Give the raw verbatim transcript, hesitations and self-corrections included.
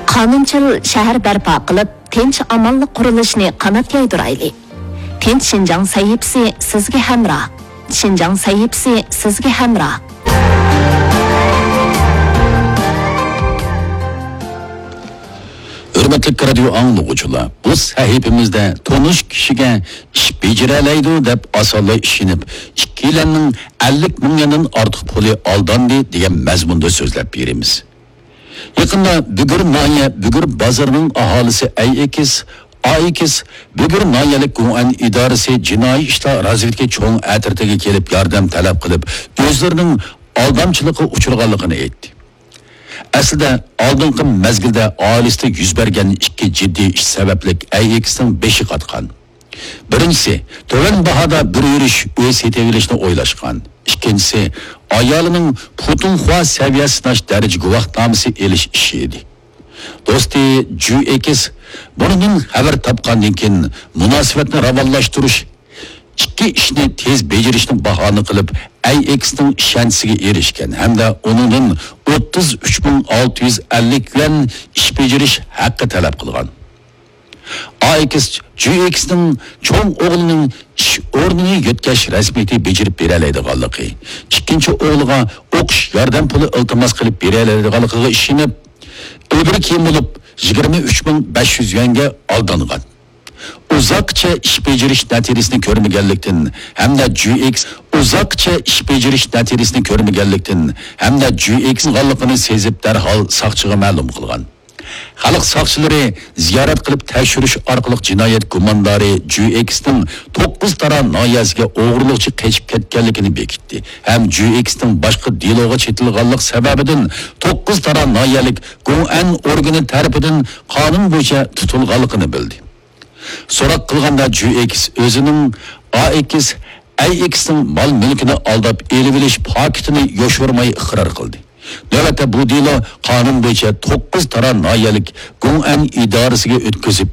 qonunchil shahar barpo qilib, tinch amonlik qurilishini qanot yaydiraylik. Tinch Şinjan sahifasi sizga hamroh. Şinjan sahifasi sizga hamroh. Hürmetli radio anlıqçılar, bu sahifimizde tonuş kişiga iş beceralaydı deb asalla işinip, ikkilerinin ellik milyondan artıq puli aldandı degan mazmunda so'zlab beramiz. Yaqında Bugür Nahiye Bugür bazarının aholisi Ayekis Ayekis Bugür Nahiyalik Guan idorasi jinoiy ishlar razvedka cho'ng atirtiga kelib yordam talab qilib, o'zlarining aldamchilikqa uchraganligini aytdi. Aslida oldingi mezgilda oilasida yuz bergan ikki jiddiy ish sababli Ayekisning beshi qatgan. Birinchisi, to'van bahoda bir yurish uy setevilishni o'ylashgan. Ikkinchisi, ayolining Putinxua saviyasini daraj guvohnomasi elish ishi edi. Do'sti Ju Ekis bundan xabar topgandan keyin munosabatni ravonlashtirish, ikki ishni tez bajarishni bahona qilib, Ayekisning ishonchiga erishgan hamda uningdan o'ttiz uch ming olti yuz ellik yuan ish bajarish haqqi talab qilgan. Ayekis Ju Ekisning cho'ng o'g'lining ish o'rnini yetkash rasmiyati bajarib bera oladiganligi, ikkinchi o'g'liga o'qish yordam puli iltimos qilib bera oladiganligiga ishonib, ilgari keyin bo'lib yigirma uch ming besh yuz yuanga aldangan. Uzoqcha ish bajarish natijasini ko'rmaganlikdan hamda Ju Ekis uzoqcha ish bajarish natijasini ko'rmaganlikdan hamda Ju Ekis g'alligini sezib darhol soqchiga ma'lum qilgan. Xalq soqchilari ziyorat qilib tekshirish orqali jinoyat gumondori Ju Ekisning to'qqiz tara noyasiga o'g'irlikchi qechib ketganligini bekitdi. Ham Ju Ekisning boshqa deloga chetilganlik sababidan to'qqiz tara noyalik Guan organi tarafidan qonun bo'yicha tutilganligini bildi. So'roq qilganda Ju Ekis o'zining Ayekis Ayekisning mol mulkini aldab elib olish paketini yoshirmay iqror qildi. Navbatda bu delo qonun bo'yicha to'qqiz tara noyalik Guan idorasiga o'tkazib